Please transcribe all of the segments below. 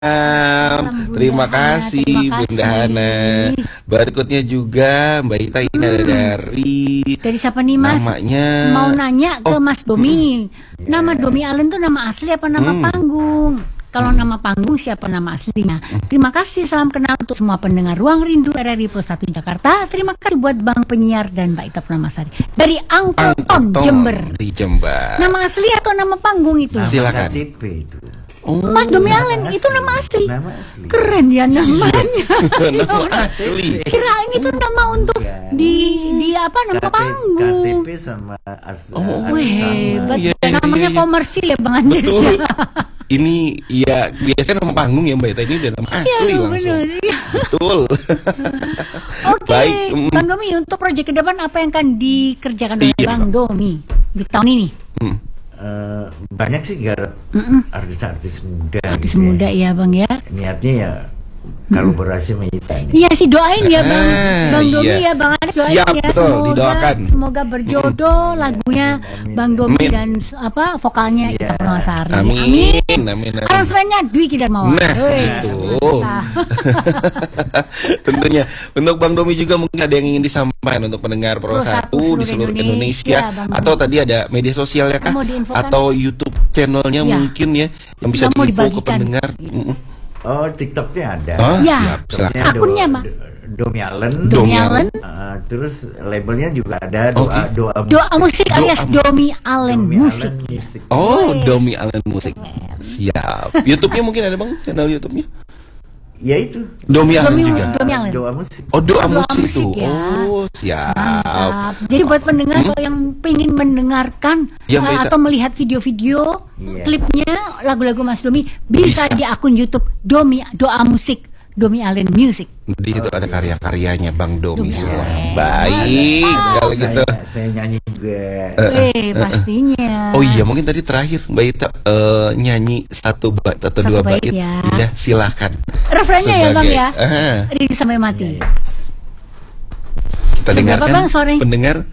Terima kasih Bunda Hana. Berikutnya juga Mbak Ita ini ada dari siapa nih Mas? Namanya mau nanya ke Mas Domi. Nama Domi Allen tuh nama asli apa nama panggung? Kalau nama panggung siapa nama aslinya? Terima kasih, salam kenal untuk semua pendengar Ruang Rindu RRI Pro 1 Jakarta. Terima kasih buat Bang Penyiar dan Mbak Ita Purnamasari dari Angkoton Jember. Di Jember. Nama asli atau nama panggung itu? Silakan. Mas Domi Allen itu nama asli. Keren ya namanya. Nama asli. Kirain itu nama untuk di apa nama panggung. KTP sama hebat. Namanya komersil ya Bang Andes. Ini ya biasanya nama panggung ya Mbak Ita, ini udah nama asli langsung. Bener, ya. Betul. Oke, Bang Domi, untuk proyek ke depan apa yang akan dikerjakan oleh Bang Domi di tahun ini? Banyak sih garap artis-artis muda. Artis muda ya Bang ya. Niatnya ya kalau berhasil Ita Iya sih, doain ya Bang Domi ya Bang Anies, doain siap, ya betul, didoakan. Semoga berjodoh lagunya Bang Domi dan vokalnya Ita Purnamasari. Amin. Aransemennya Dwi Kidarmawan. Itu. Tentunya untuk Bang Domi juga mungkin ada yang ingin disampaikan untuk pendengar Pro 1 di seluruh Indonesia atau tadi ada media sosialnya kah atau YouTube channelnya mungkin ya yang bisa diinfo ke pendengar. Oh, TikToknya ada. Siap. Akunnya Bang Domi Allen. Terus labelnya juga ada doa musik alias Domi Allen Musik. Domi Allen Musik. Siap. YouTube-nya mungkin ada Bang, channel YouTube-nya? Ya itu. Domi Allen juga. Doa musik. Doa musik tuh. Ya. Siap. Mantap. Jadi buat pendengar yang pengen mendengarkan atau melihat video-video klipnya lagu-lagu Mas Domi bisa di akun YouTube Doa Musik Domi Allen Music. Di situ ada karya-karyanya Bang Domi semua. Baik, kalau gitu. Saya nyanyi juga. Pastinya. Oh iya, mungkin tadi terakhir Mbak Ita nyanyi satu bait atau dua bait. Ya, silakan. Refrennya ya Bang ya. Rindu sampai mati. Kita dengarkan pendengar.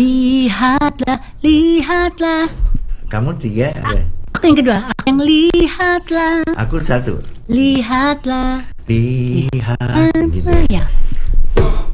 Lihatlah. Kamu 3 ada. Aku yang kedua. Aku yang lihatlah. Aku 1. Lihatlah. Lihat. Gitu. Ya.